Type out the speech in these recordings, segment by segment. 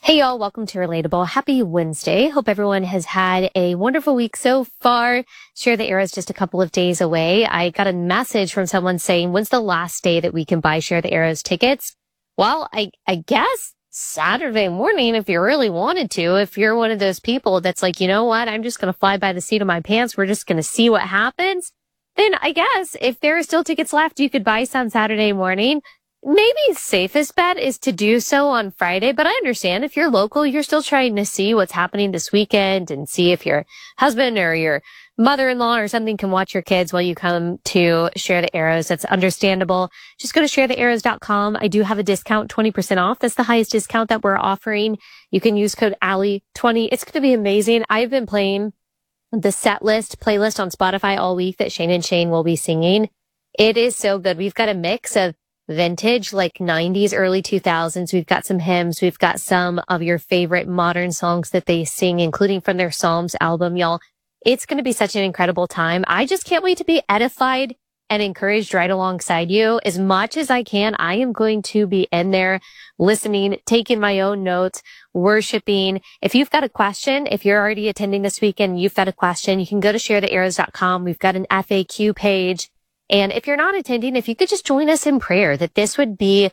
Hey y'all, welcome to Relatable. Happy Wednesday. Hope everyone has had a wonderful week so far. Share the Arrows just a couple of days away. I got a message from someone saying, when's the last day that we can buy Share the Arrows tickets? Well, I guess Saturday morning if you really wanted to. If you're one of those people that's like, you know what, I'm just going to fly by the seat of my pants. We're just going to see what happens. Then I guess if there are still tickets left, you could buy some Saturday morning. Maybe safest bet is to do so on Friday, but I understand if you're local, you're still trying to see what's happening this weekend and see if your husband or your mother-in-law or something can watch your kids while you come to Share the Arrows. That's understandable. Just go to sharethearrows.com. I do have a discount, 20% off. That's the highest discount that we're offering. You can use code Allie20. It's going to be amazing. I've been playing the playlist on Spotify all week that Shane and Shane will be singing. It is so good. We've got a mix of vintage, like 90s, early 2000s. We've got some hymns. We've got some of your favorite modern songs that they sing, including from their Psalms album, y'all. It's going to be such an incredible time. I just can't wait to be edified and encouraged right alongside you. As much as I can, I am going to be in there listening, taking my own notes, worshiping. If you've got a question, if you're already attending this weekend, you've got a question, you can go to sharethearrows.com. We've got an FAQ page. And if you're not attending, if you could just join us in prayer, that this would be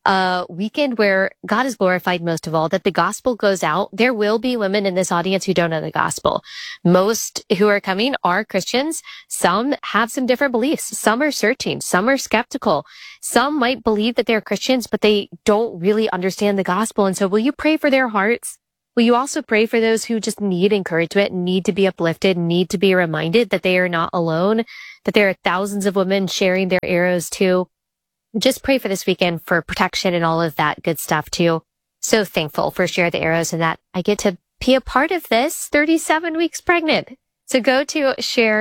a weekend where God is glorified most of all, that the gospel goes out. There will be women in this audience who don't know the gospel. Most who are coming are Christians. Some have some different beliefs. Some are searching. Some are skeptical. Some might believe that they're Christians, but they don't really understand the gospel. And so will you pray for their hearts? Will you also pray for those who just need encouragement, need to be uplifted, need to be reminded that they are not alone, that there are thousands of women sharing their arrows too? Just pray for this weekend for protection and all of that good stuff too. So thankful for Share the Arrows and that I get to be a part of this 37 weeks pregnant. So go to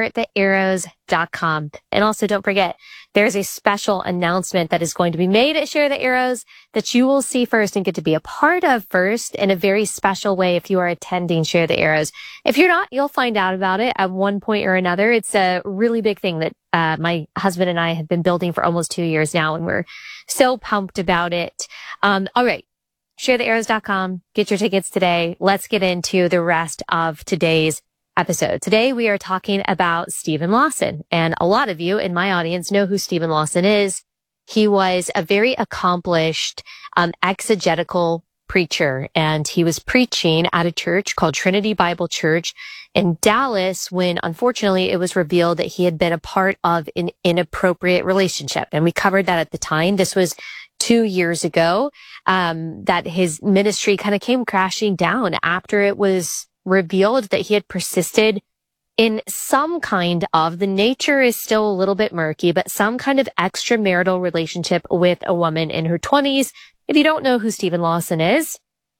sharethearrows.com. And also don't forget, there's a special announcement that is going to be made at Share the Arrows that you will see first and get to be a part of first in a very special way if you are attending Share the Arrows. If you're not, you'll find out about it at one point or another. It's a really big thing that my husband and I have been building for almost 2 years now, and we're so pumped about it. All right. Sharethearrows.com. Get your tickets today. Let's get into the rest of today's episode. Today we are talking about Steven Lawson, and a lot of you in my audience know who Steven Lawson is. He was a very accomplished exegetical preacher, and he was preaching at a church called Trinity Bible Church in Dallas when unfortunately it was revealed that he had been a part of an inappropriate relationship, and we covered that at the time. This was 2 years ago, that his ministry kind of came crashing down after it was revealed that he had persisted in some kind of, the nature is still a little bit murky, but some kind of extramarital relationship with a woman in her 20s. If you don't know who Steven Lawson is,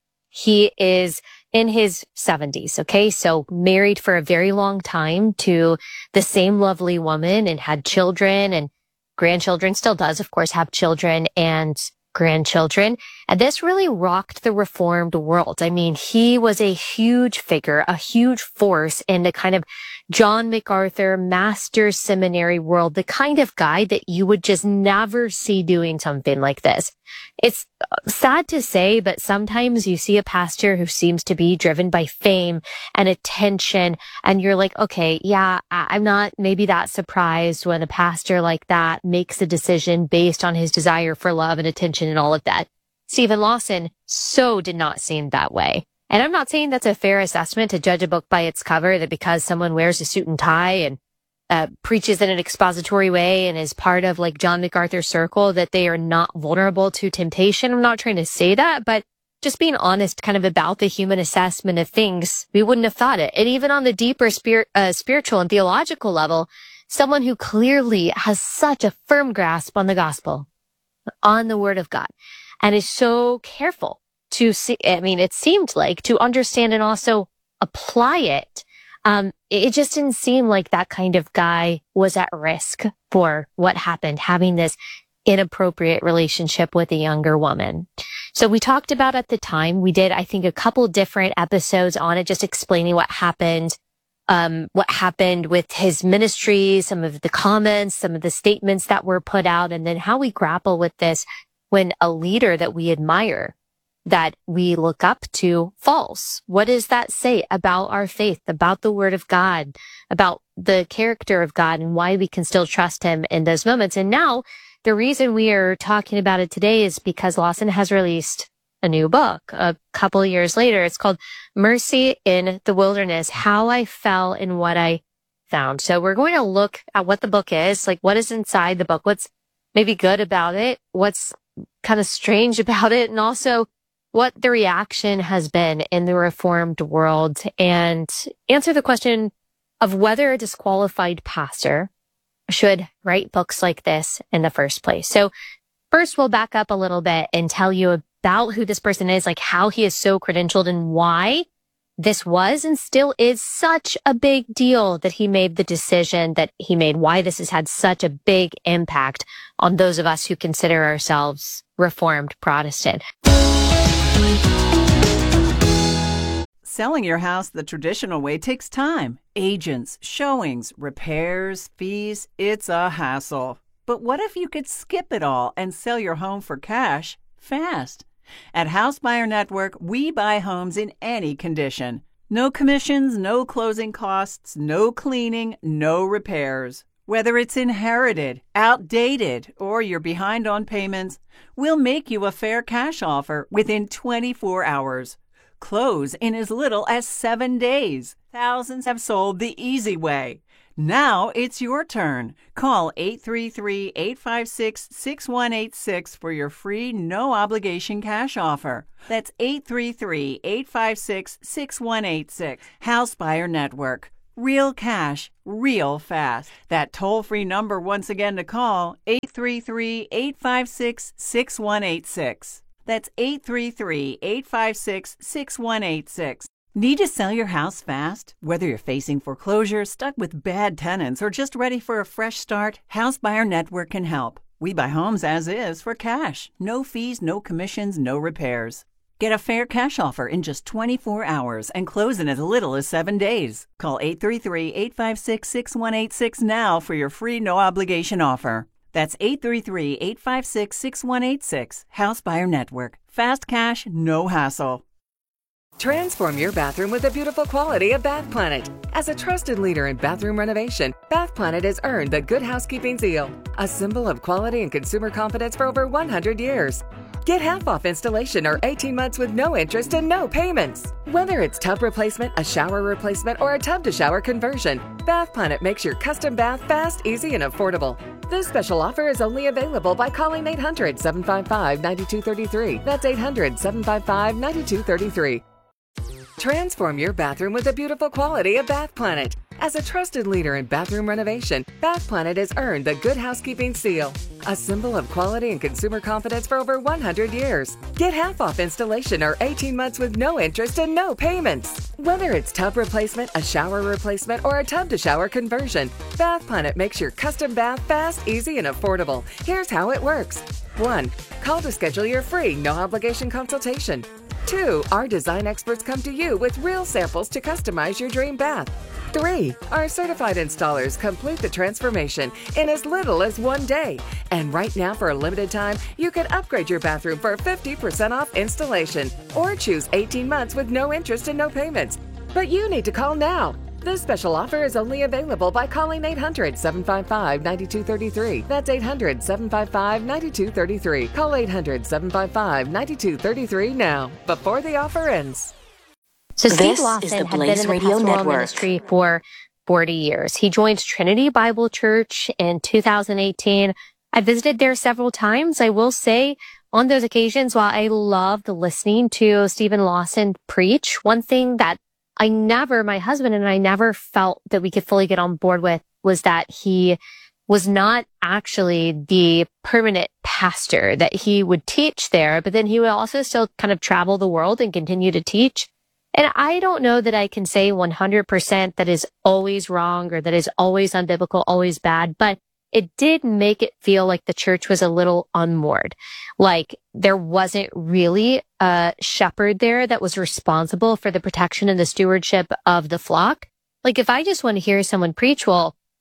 he is in his 70s. Okay. So married for a very long time to the same lovely woman and had children and grandchildren, still does, of course, have children and grandchildren. And this really rocked the Reformed world. I mean, he was a huge figure, a huge force in the kind of John MacArthur master's seminary world, the kind of guy that you would just never see doing something like this. It's sad to say, but sometimes you see a pastor who seems to be driven by fame and attention, and you're like, okay, yeah, I'm not maybe that surprised when a pastor like that makes a decision based on his desire for love and attention and all of that. Steven Lawson so did not seem that way. And I'm not saying that's a fair assessment to judge a book by its cover, that because someone wears a suit and tie and preaches in an expository way and is part of like John MacArthur's circle, that they are not vulnerable to temptation. I'm not trying to say that, but just being honest kind of about the human assessment of things, we wouldn't have thought it. And even on the deeper spiritual and theological level, someone who clearly has such a firm grasp on the gospel, on the word of God, and is so careful to see, I mean, it seemed like to understand and also apply it. It just didn't seem like that kind of guy was at risk for what happened, having this inappropriate relationship with a younger woman. So we talked about at the time, we did, I think, a couple different episodes on it, just explaining what happened with his ministry, some of the comments, some of the statements that were put out, and then how we grapple with this when a leader that we admire that we look up to false? What does that say about our faith, about the word of God, about the character of God, and why we can still trust him in those moments? And now the reason we are talking about it today is because Lawson has released a new book a couple of years later. It's called Mercy in the Wilderness, How I Fell and What I Found. So we're going to look at what the book is, like what is inside the book, what's maybe good about it, what's kind of strange about it, and also what the reaction has been in the Reformed world, and answer the question of whether a disqualified pastor should write books like this in the first place. So first, we'll back up a little bit and tell you about who this person is, like how he is so credentialed and why this was and still is such a big deal that he made the decision that he made, why this has had such a big impact on those of us who consider ourselves Reformed Protestant. Selling your house the traditional way takes time. Agents, showings, repairs, fees, it's a hassle. But what if you could skip it all and sell your home for cash fast? At House Buyer Network, we buy homes in any condition. No commissions, no closing costs, no cleaning, no repairs. Whether it's inherited, outdated, or you're behind on payments, we'll make you a fair cash offer within 24 hours. Close in as little as 7 days. Thousands have sold the easy way. Now it's your turn. Call 833-856-6186 for your free, no-obligation cash offer. That's 833-856-6186. House Buyer Network. Real cash, real fast. That toll-free number once again to call, 833-856-6186. That's 833-856-6186. Need to sell your house fast? Whether you're facing foreclosure, stuck with bad tenants, or just ready for a fresh start, House Buyer Network can help. We buy homes as is for cash. No fees, no commissions, no repairs. Get a fair cash offer in just 24 hours and close in as little as 7 days. Call 833-856-6186 now for your free no-obligation offer. That's 833-856-6186. House Buyer Network. Fast cash, no hassle. Transform your bathroom with the beautiful quality of Bath Planet. As a trusted leader in bathroom renovation, Bath Planet has earned the Good Housekeeping seal, a symbol of quality and consumer confidence for over 100 years. Get half off installation or 18 months with no interest and no payments. Whether it's tub replacement, a shower replacement, or a tub-to-shower conversion, Bath Planet makes your custom bath fast, easy, and affordable. This special offer is only available by calling 800-755-9233. That's 800-755-9233. Transform your bathroom with the beautiful quality of Bath Planet. As a trusted leader in bathroom renovation, Bath Planet has earned the Good Housekeeping seal, a symbol of quality and consumer confidence for over 100 years. Get half off installation or 18 months with no interest and no payments. Whether it's tub replacement, a shower replacement, or a tub-to-shower conversion, Bath Planet makes your custom bath fast, easy, and affordable. Here's how it works. 1. Call to schedule your free, no-obligation consultation. 2. Our design experts come to you with real samples to customize your dream bath. 3. Our certified installers complete the transformation in as little as 1 day. And right now, for a limited time, you can upgrade your bathroom for 50% off installation or choose 18 months with no interest and no payments. But you need to call now. This special offer is only available by calling 800-755-9233. That's 800-755-9233. Call 800-755-9233 now, before the offer ends. So Steve Lawson had been in the pastoral ministry for 40 years. He joined Trinity Bible Church in 2018. I visited there several times. I will say on those occasions, while I loved listening to Stephen Lawson preach, one thing that my husband and I never felt that we could fully get on board with was that he was not actually the permanent pastor, that he would teach there, but then he would also still kind of travel the world and continue to teach. And I don't know that I can say 100% that is always wrong or that is always unbiblical, always bad, but it did make it feel like the church was a little unmoored. Like there wasn't really a shepherd there that was responsible for the protection and the stewardship of the flock. Like if I just want to hear someone preach, well,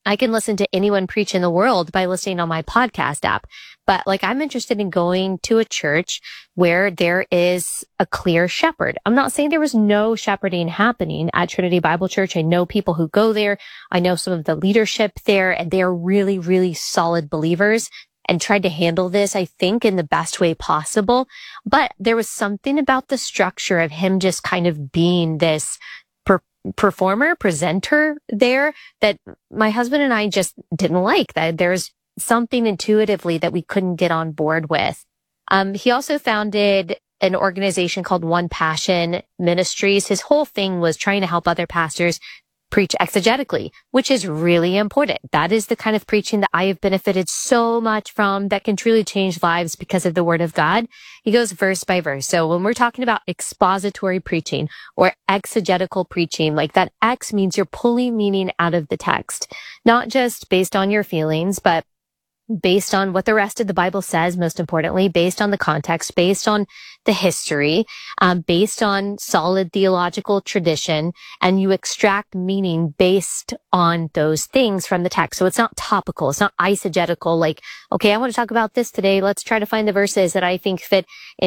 I can listen to anyone preach in the world by listening on my podcast app. But like, I'm interested in going to a church where there is a clear shepherd. I'm not saying there was no shepherding happening at Trinity Bible Church. I know people who go there. I know some of the leadership there, and they're really, really solid believers and tried to handle this, I think, in the best way possible. But there was something about the structure of him just kind of being this performer, presenter there that my husband and I just didn't like. That there's something intuitively that we couldn't get on board with. He also founded an organization called One Passion Ministries. His whole thing was trying to help other pastors preach exegetically, which is really important. That is the kind of preaching that I have benefited so much from, that can truly change lives because of the word of God. He goes verse by verse. So when we're talking about expository preaching or exegetical preaching, like that X means you're pulling meaning out of the text, not just based on your feelings, but based on what the rest of the Bible says, most importantly, based on the context, based on the history, based on solid theological tradition, and you extract meaning based on those things from the text. So it's not topical. It's not eisegetical. Like, okay, I want to talk about this today. Let's try to find the verses that I think fit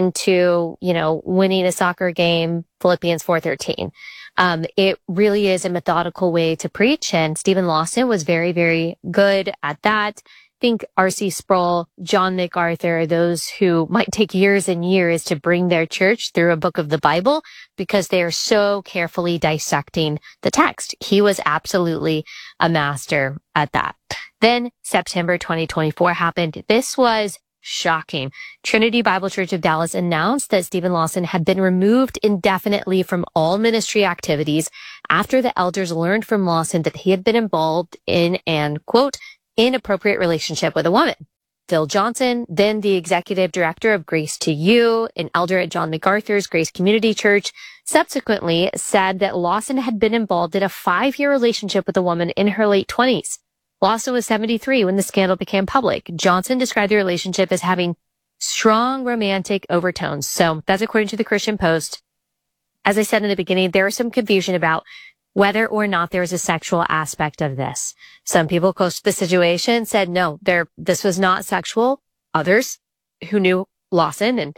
into, winning a soccer game, Philippians 4:13. It really is a methodical way to preach, and Stephen Lawson was very, very good at that. I think R.C. Sproul, John MacArthur, those who might take years and years to bring their church through a book of the Bible because they are so carefully dissecting the text. He was absolutely a master at that. Then September 2024 happened. This was shocking. Trinity Bible Church of Dallas announced that Stephen Lawson had been removed indefinitely from all ministry activities after the elders learned from Lawson that he had been involved in an, quote, inappropriate relationship with a woman. Phil Johnson, then the executive director of Grace to You, an elder at John MacArthur's Grace Community Church, subsequently said that Lawson had been involved in a 5-year relationship with a woman in her late 20s. Lawson was 73 when the scandal became public. Johnson described the relationship as having strong romantic overtones. So that's according to the Christian Post. As I said in the beginning, there is some confusion about whether or not there is a sexual aspect of this. Some people close to the situation said, no, this was not sexual. Others who knew Lawson and